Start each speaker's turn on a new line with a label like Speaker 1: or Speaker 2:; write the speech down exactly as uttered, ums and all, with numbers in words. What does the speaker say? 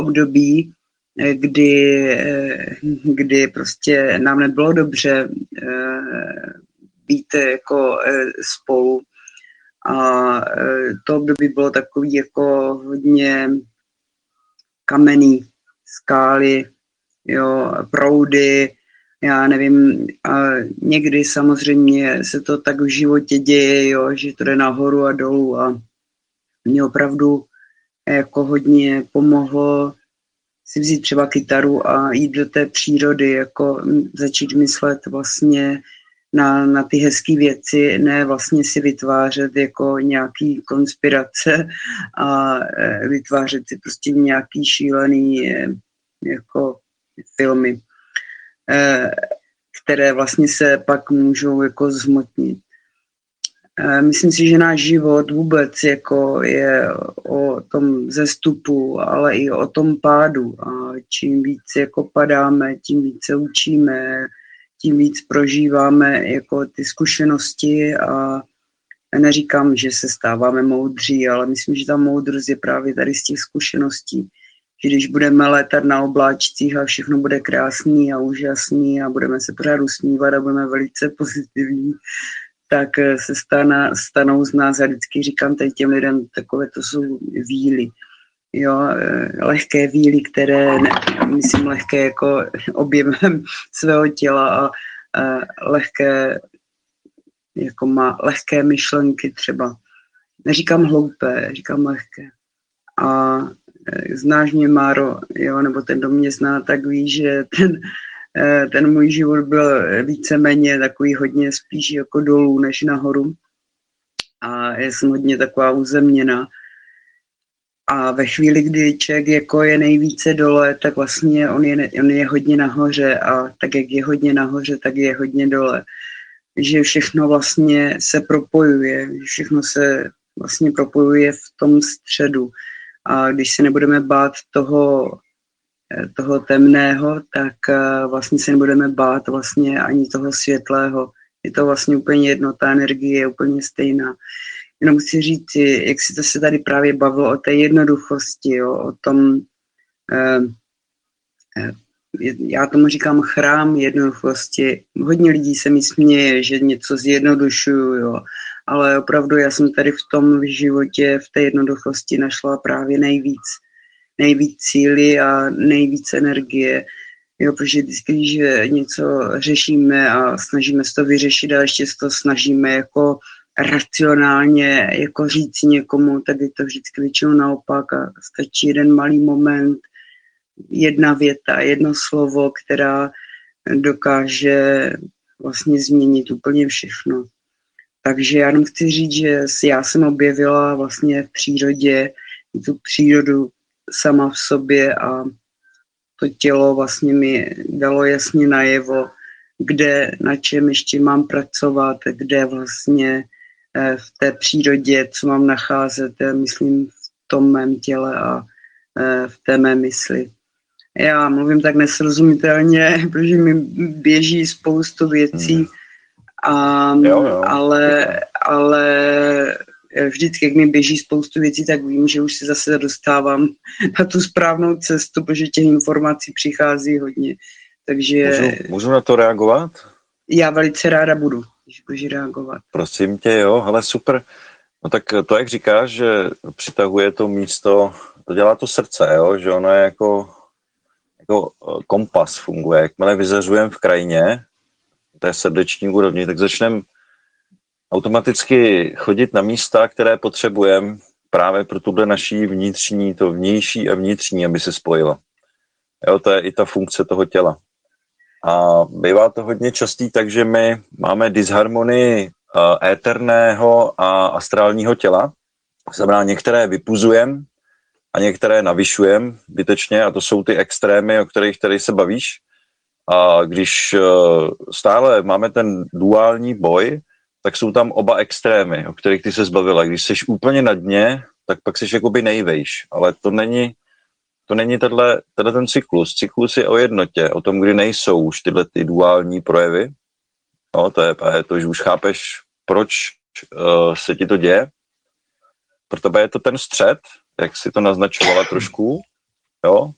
Speaker 1: období, kdy, kdy prostě nám nebylo dobře být jako spolu. A to období bylo takový jako hodně kamenný, skály, jo, proudy, já nevím, a někdy samozřejmě se to tak v životě děje, jo, že to jde nahoru a dolů a mě opravdu jako hodně pomohlo si vzít třeba kytaru a jít do té přírody, jako začít myslet vlastně na, na ty hezké věci, ne vlastně si vytvářet jako nějaký konspirace a vytvářet si prostě nějaký šílený jako filmy, které vlastně se pak můžou jako zhmotnit. Myslím si, že náš život vůbec jako je o tom vzestupu, ale i o tom pádu. A čím víc jako padáme, tím víc se učíme, tím víc prožíváme jako ty zkušenosti a neříkám, že se stáváme moudří, ale myslím, že ta moudrost je právě tady z těch zkušeností, že když budeme létat na obláčcích a všechno bude krásný a úžasný a budeme se pořád usmívat a budeme velice pozitivní, tak se stane, stanou z nás, já vždycky říkám tady těm lidem, takové to jsou víly. Jo, lehké víly, které, ne, myslím lehké jako objemem svého těla a, a lehké, jako má lehké myšlenky třeba. Neříkám hloupé, říkám lehké. A znáš mě, Máro, jo, nebo ten, kdo mě zná, tak ví, že ten, ten můj život byl víceméně takový hodně spíš jako dolů než nahoru. A já jsem hodně taková uzemněná. A ve chvíli, kdy člověk jako je nejvíce dole, tak vlastně on je, on je hodně nahoře a tak, jak je hodně nahoře, tak je hodně dole. Že všechno vlastně se propojuje, všechno se vlastně propojuje v tom středu. A když se nebudeme bát toho, toho temného, tak vlastně se nebudeme bát vlastně ani toho světlého. Je to vlastně úplně jedno, ta energie je úplně stejná. Jenom chci říct, jak si to se tady právě bavilo o té jednoduchosti, jo, o tom, eh, eh, já tomu říkám chrám jednoduchosti. Hodně lidí se mi směje, že něco zjednodušuju, jo, ale opravdu já jsem tady v tom v životě, v té jednoduchosti našla právě nejvíc, nejvíc síly a nejvíc energie, jo, protože vždycky, když něco řešíme a snažíme se to vyřešit a ještě se to snažíme jako racionálně jako říct někomu, tak je to vždycky většinou naopak a stačí jeden malý moment, jedna věta, jedno slovo, která dokáže vlastně změnit úplně všechno. Takže já jenom chci říct, že já jsem objevila vlastně v přírodě tu přírodu sama v sobě a to tělo vlastně mi dalo jasně najevo, kde, na čem ještě mám pracovat, kde vlastně v té přírodě, co mám nacházet, myslím v tom mém těle a v té mé mysli. Já mluvím tak nesrozumitelně, protože mi běží spoustu věcí, a, jo, jo. Ale, ale vždycky, jak mi běží spoustu věcí, tak vím, že už se zase dostávám na tu správnou cestu, protože těch informací přichází hodně. Takže
Speaker 2: můžu, můžu na to reagovat?
Speaker 1: Já velice ráda budu, když budeš reagovat.
Speaker 2: Prosím tě, jo, hele, super. No tak to, jak říkáš, že přitahuje to místo, to dělá to srdce, jo, že ono je jako, jako kompas funguje. Jakmile vyzařujeme v krajině, té srdeční úrovni, tak začneme automaticky chodit na místa, které potřebujeme právě pro tuhle naší vnitřní, to vnější a vnitřní, aby se spojilo. Jo, to je i ta funkce toho těla. A bývá to hodně častý, takže my máme disharmonii uh, éterného a astrálního těla. To znamená, některé vypuzujeme a některé navyšujeme bytečně a to jsou ty extrémy, o kterých tady se bavíš. A když uh, stále máme ten duální boj, tak jsou tam oba extrémy, o kterých ty se zbavila. Když jsi úplně na dně, tak pak jsi jakoby nejvejš, ale to není To není tenhle, tenhle ten cyklus. Cyklus je o jednotě, o tom, kdy nejsou už tyhle ty duální projevy. No, to je to, že už chápeš, proč uh, se ti to děje. Pro tebe je to ten střed, jak si to naznačovala trošku. Jo?